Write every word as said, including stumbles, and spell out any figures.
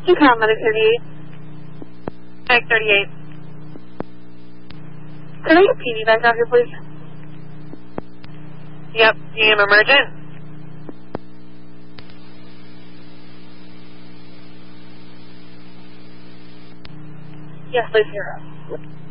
two pound medic thirty-eight. Medic thirty-eight. Can I get P D back out here, please? Yep, E M emergent. Yes, please, zero.